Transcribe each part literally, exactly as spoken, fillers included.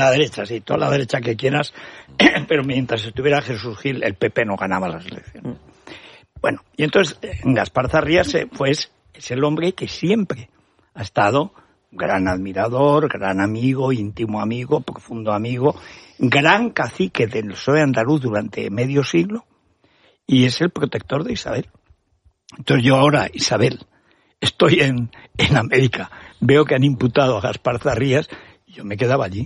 La derecha, sí, toda la derecha que quieras, pero mientras estuviera Jesús Gil, el P P no ganaba las elecciones. Bueno, y entonces Gaspar Zarrías pues, es el hombre que siempre ha estado gran admirador, gran amigo, íntimo amigo, profundo amigo, gran cacique del P S O E andaluz durante medio siglo, y es el protector de Isabel. Entonces yo ahora, Isabel, estoy en, en América, veo que han imputado a Gaspar Zarrías, y yo me quedaba allí.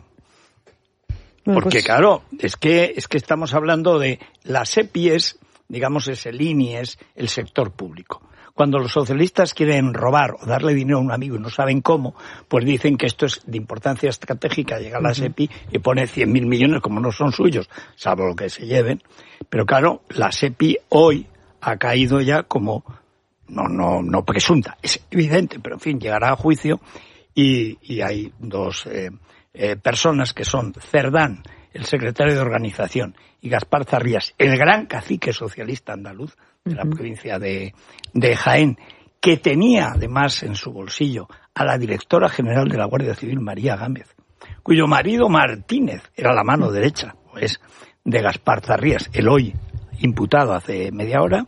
Porque claro, es que es que estamos hablando de la SEPI es, digamos, es el I N I, es el sector público. Cuando los socialistas quieren robar o darle dinero a un amigo y no saben cómo, pues dicen que esto es de importancia estratégica, llega a la SEPI y pone cien mil millones, como no son suyos, salvo lo que se lleven. Pero claro, la SEPI hoy ha caído ya como, no, no, no presunta, es evidente, pero en fin, llegará a juicio y, y hay dos eh, Eh, personas que son Cerdán, el secretario de organización, y Gaspar Zarrías, el gran cacique socialista andaluz de uh-huh. la provincia de, de Jaén, que tenía además en su bolsillo a la directora general de la Guardia Civil, María Gámez, cuyo marido Martínez era la mano derecha, pues, de Gaspar Zarrías, el hoy imputado hace media hora,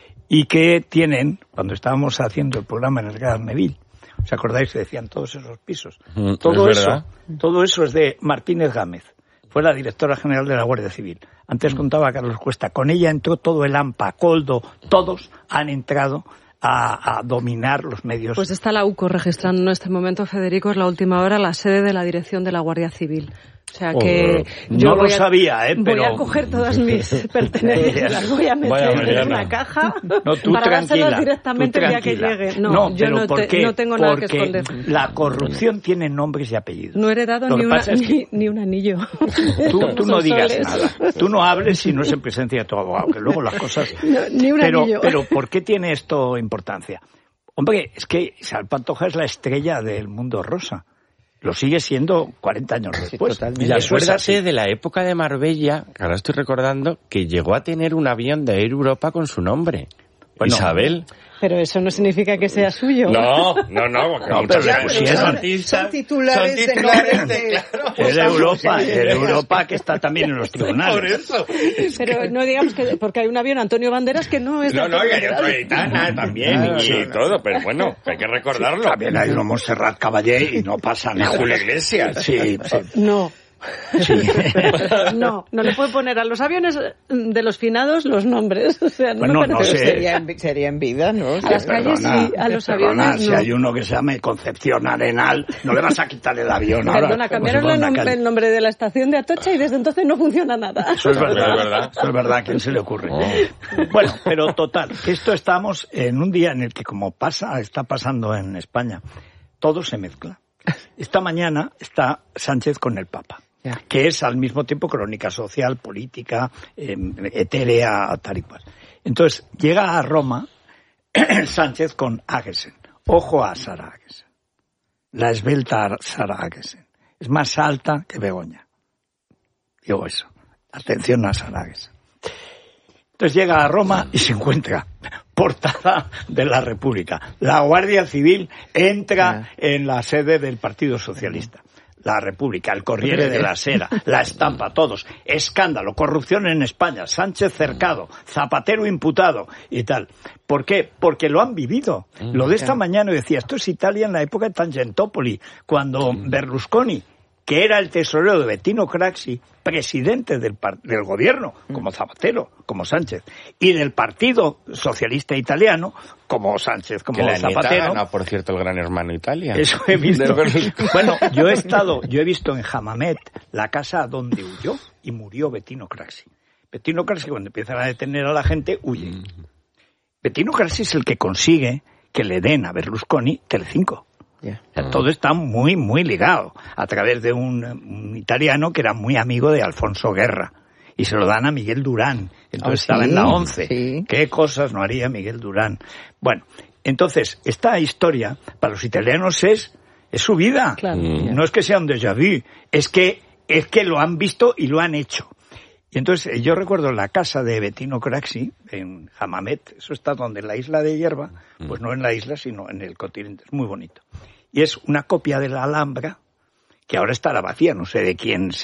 y que tienen, cuando estábamos haciendo el programa en el Gran Neville, ¿os acordáis que decían todos esos pisos? Mm, todo eso, verdad. todo eso es de Martínez Gámez. Fue la directora general de la Guardia Civil. Antes mm. contaba Carlos Cuesta. Con ella entró todo el AMPA, Coldo, todos han entrado a, a dominar los medios. Pues está la U C O registrando en este momento, Federico, es la última hora, la sede de la dirección de la Guardia Civil. O sea que oh, yo no lo a, sabía, ¿eh? Pero... voy a coger todas mis pertenencias, las voy a meter en una caja no, tú para dárselas tú directamente el día que llegue. No, no yo no, te, no tengo nada que esconder. La corrupción tiene nombres y apellidos. No he heredado ni, una, es que... ni, ni un anillo. Tú, tú no digas soles. nada. Tú no hables si no es en presencia de tu abogado, que luego las cosas... No, ni un pero, anillo. Pero ¿por qué tiene esto importancia? Hombre, es que Isabel Pantoja es la estrella del mundo rosa. Lo sigue siendo cuarenta años después. Sí, y acuérdate de la época de Marbella, que ahora estoy recordando, que llegó a tener un avión de Air Europa con su nombre. Bueno, Isabel. Pero eso no significa que sea suyo. No, no, no, porque no, muchos claro, si son, artistas, son titulares, son titulares de, de, claro. Es de Europa, es de Europa que está también en los tribunales. Por eso. Pero que... no digamos que porque hay un avión Antonio Banderas que no es de No, no, y hay otro Aitana también ah, y, y todo, pero bueno, hay que recordarlo. Sí, también hay uno Montserrat Caballé y no pasa nada. Y Julio Iglesias. Sí, sí. No. Sí. No, no le puede poner a los aviones de los finados los nombres. O sea, no bueno, me no parece sé. Sería en, sería en vida, ¿no? A sí, las calles perdona, sí, a los perdona, aviones si no. hay uno que se llame Concepción Arenal, no le vas a quitar el avión ahora. Perdona, cambiaron el, nom- el nombre de la estación de Atocha y desde entonces no funciona nada. Eso es verdad, es verdad. Eso es verdad, ¿a quién se le ocurre? Oh. Bueno, pero total, que esto estamos en un día en el que como pasa, está pasando en España, todo se mezcla. Esta mañana está Sánchez con el Papa, que es al mismo tiempo crónica social, política, eh, etérea, tal y cual. Entonces, llega a Roma Sánchez con Agesen. Ojo a Sara Agesen. La esbelta Sara Agesen. Es más alta que Begoña. Digo eso. Atención a Sara Agesen. Entonces llega a Roma y se encuentra portada de la República. La Guardia Civil entra en la sede del Partido Socialista. La República, el Corriere de la Sera, la Estampa, todos. Escándalo, corrupción en España, Sánchez cercado, Zapatero imputado y tal. ¿Por qué? Porque lo han vivido. Lo de esta mañana decía, esto es Italia en la época de Tangentopoli, cuando Berlusconi, que era el tesorero de Bettino Craxi, presidente del, par- del gobierno, como Zapatero, como Sánchez, y del Partido Socialista Italiano, como Sánchez, como que la Zapatero. Nieta, no, por cierto, el Gran Hermano Italia. Eso he visto. Bueno, yo he estado, yo he visto en Hammamet la casa donde huyó y murió Bettino Craxi. Bettino Craxi, cuando empiezan a detener a la gente, huye. Mm. Bettino Craxi es el que consigue que le den a Berlusconi Telecinco. Yeah. O sea, todo está muy, muy ligado a través de un, un italiano que era muy amigo de Alfonso Guerra y se lo dan a Miguel Durán. Entonces oh, sí, estaba en la once. Sí. ¿Qué cosas no haría Miguel Durán? Bueno, entonces, esta historia para los italianos es, es su vida. Claro. No es que sea un déjà vu, es que, es que lo han visto y lo han hecho. Y entonces yo recuerdo la casa de Bettino Craxi en Hammamet, eso está donde en la isla de Hierba, pues no en la isla sino en el continente, es muy bonito. Y es una copia de la Alhambra que ahora estará vacía, no sé de quién